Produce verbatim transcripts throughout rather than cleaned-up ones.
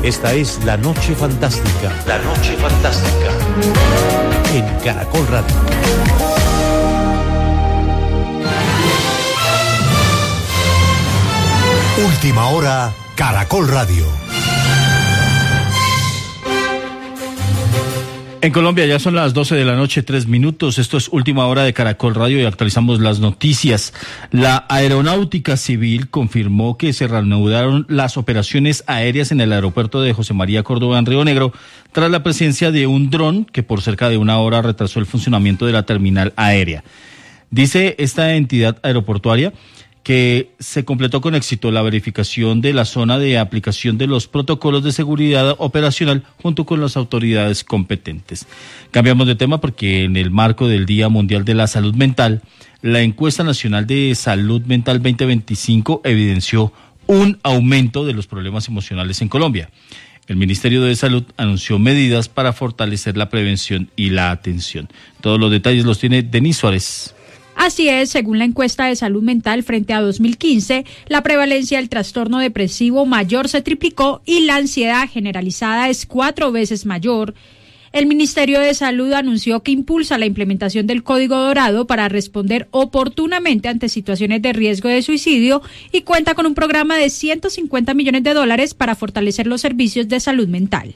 Esta es La Noche Fantástica. La Noche Fantástica. En Caracol Radio. Última hora, Caracol Radio. En Colombia ya son las doce de la noche, tres minutos. Esto es Última Hora de Caracol Radio y actualizamos las noticias. La Aeronáutica Civil confirmó que se reanudaron las operaciones aéreas en el aeropuerto de José María Córdoba en Río Negro tras la presencia de un dron que por cerca de una hora retrasó el funcionamiento de la terminal aérea. Dice esta entidad aeroportuaria que se completó con éxito la verificación de la zona de aplicación de los protocolos de seguridad operacional junto con las autoridades competentes. Cambiamos de tema porque en el marco del Día Mundial de la Salud Mental, la Encuesta Nacional de Salud Mental veinte veinticinco evidenció un aumento de los problemas emocionales en Colombia. El Ministerio de Salud anunció medidas para fortalecer la prevención y la atención. Todos los detalles los tiene Denise Suárez. Así es, según la encuesta de salud mental frente a dos mil quince, la prevalencia del trastorno depresivo mayor se triplicó y la ansiedad generalizada es cuatro veces mayor. El Ministerio de Salud anunció que impulsa la implementación del Código Dorado para responder oportunamente ante situaciones de riesgo de suicidio y cuenta con un programa de ciento cincuenta millones de dólares para fortalecer los servicios de salud mental.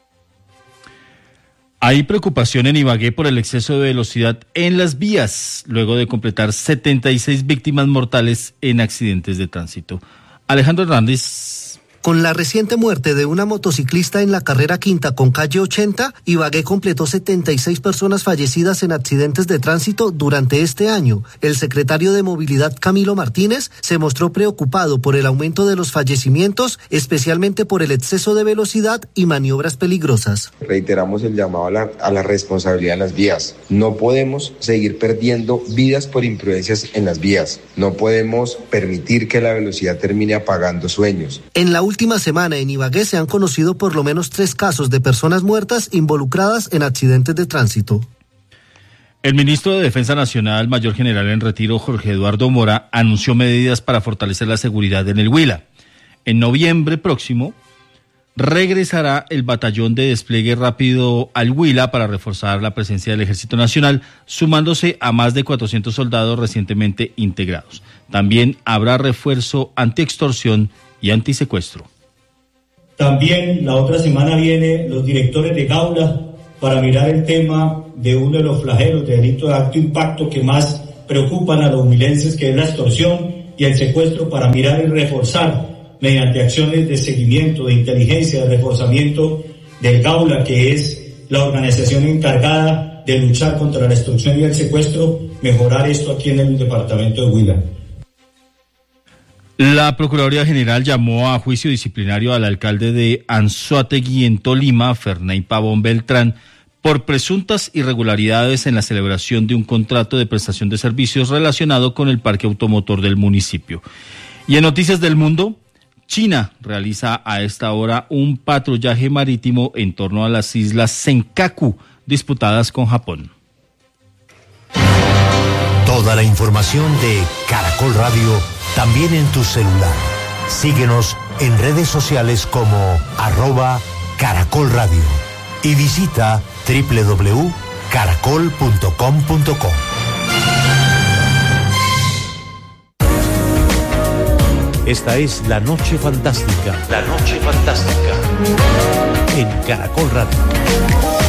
Hay preocupación en Ibagué por el exceso de velocidad en las vías, luego de completar setenta y seis víctimas mortales en accidentes de tránsito. Alejandro Hernández. Con la reciente muerte de una motociclista en la carrera quinta con calle ochenta, Ibagué completó setenta y seis personas fallecidas en accidentes de tránsito durante este año. El secretario de Movilidad, Camilo Martínez, se mostró preocupado por el aumento de los fallecimientos, especialmente por el exceso de velocidad y maniobras peligrosas. Reiteramos el llamado a la, a la responsabilidad en las vías. No podemos seguir perdiendo vidas por imprudencias en las vías. No podemos permitir que la velocidad termine apagando sueños. En la última semana en Ibagué se han conocido por lo menos tres casos de personas muertas involucradas en accidentes de tránsito. El ministro de Defensa Nacional, Mayor General en retiro, Jorge Eduardo Mora, anunció medidas para fortalecer la seguridad en el Huila. En noviembre próximo regresará el batallón de despliegue rápido al Huila para reforzar la presencia del Ejército Nacional, sumándose a más de cuatrocientos soldados recientemente integrados. También habrá refuerzo antiextorsión y antisecuestro. También la otra semana vienen los directores de Gaulas para mirar el tema de uno de los flagelos de delito de alto impacto que más preocupan a los huilenses, que es la extorsión y el secuestro, para mirar y reforzar mediante acciones de seguimiento, de inteligencia, de reforzamiento del Gaula, que es la organización encargada de luchar contra la extorsión y el secuestro, mejorar esto aquí en el departamento de Huila. La Procuraduría General llamó a juicio disciplinario al alcalde de Anzoátegui en Tolima, Ferney Pavón Beltrán, por presuntas irregularidades en la celebración de un contrato de prestación de servicios relacionado con el parque automotor del municipio. Y en Noticias del Mundo, China realiza a esta hora un patrullaje marítimo en torno a las islas Senkaku, disputadas con Japón. Toda la información de Caracol Radio también en tu celular. Síguenos en redes sociales como arroba Caracol Radio y visita doble u doble u doble u punto caracol punto com punto co. Esta es La Noche Fantástica. La Noche Fantástica. En Caracol Radio.